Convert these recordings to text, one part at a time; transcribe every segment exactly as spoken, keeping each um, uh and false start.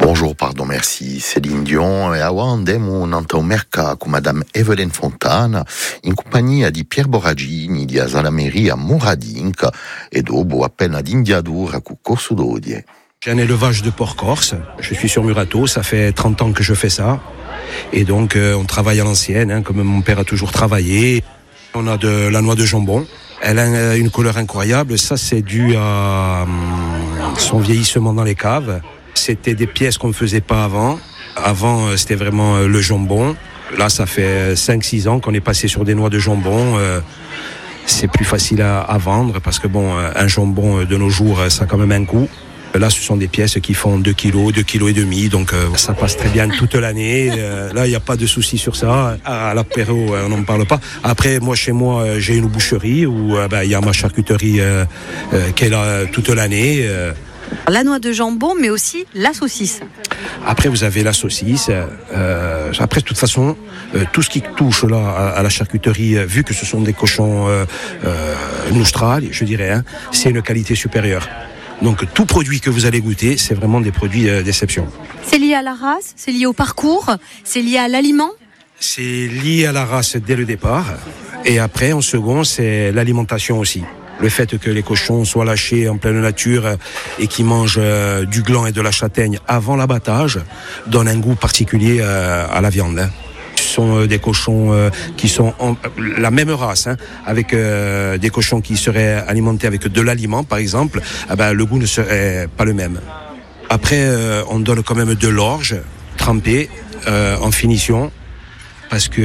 Bonjour, pardon, merci Céline Dion. E ora andiamo in Antaumerca con Madame Evelyn Fontana in compagnia di Pier Boragini di Asalameria Muradinca e dopo appena d'Indiadura con Corso d'Odie. J'ai un élevage de porc corse, je suis sur Murato, ça fait trente ans que je fais ça. Et donc euh, on travaille à l'ancienne, hein, comme mon père a toujours travaillé. On a de la noix de jambon, elle a une couleur incroyable, ça c'est dû à hum, son vieillissement dans les caves. C'était des pièces qu'on ne faisait pas avant. Avant c'était vraiment le jambon. Là ça fait cinq six ans qu'on est passé sur des noix de jambon. Euh, c'est plus facile à, à vendre parce que bon, un jambon de nos jours ça a quand même un coût. Là, ce sont des pièces qui font deux kilos, deux kilos et demi, donc euh, ça passe très bien toute l'année. Euh, là, il n'y a pas de souci sur ça. À, à l'apéro, on n'en parle pas. Après, moi, chez moi, j'ai une boucherie où il euh, ben, y a ma charcuterie euh, euh, qui est là toute l'année. Euh. La noix de jambon, mais aussi la saucisse. Après, vous avez la saucisse. Euh, après, de toute façon, euh, tout ce qui touche là à, à la charcuterie, euh, vu que ce sont des cochons euh, euh, nostrales, je dirais, hein, c'est une qualité supérieure. Donc tout produit que vous allez goûter, c'est vraiment des produits euh, d'exception. C'est lié à la race, c'est lié au parcours, c'est lié à l'aliment ? C'est lié à la race dès le départ. Et après, en second, c'est l'alimentation aussi. Le fait que les cochons soient lâchés en pleine nature et qu'ils mangent euh, du gland et de la châtaigne avant l'abattage donne un goût particulier euh, à la viande. Hein. Ce sont des cochons euh, qui sont en, la même race, hein, avec euh, des cochons qui seraient alimentés avec de l'aliment, par exemple, eh ben, le goût ne serait pas le même. Après, euh, on donne quand même de l'orge trempée euh, en finition, parce que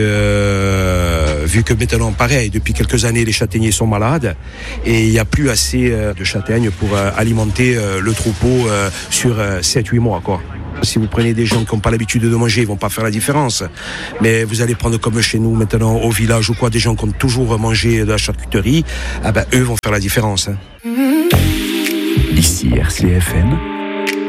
euh, vu que maintenant, pareil, depuis quelques années, les châtaigniers sont malades et il n'y a plus assez euh, de châtaignes pour euh, alimenter euh, le troupeau euh, sur euh, sept huit mois, quoi. Si vous prenez des gens qui n'ont pas l'habitude de manger, ils vont pas faire la différence. Mais vous allez prendre comme chez nous maintenant au village ou quoi, des gens qui ont toujours mangé de la charcuterie, ah ben eux vont faire la différence. Hein. Ici R C F M.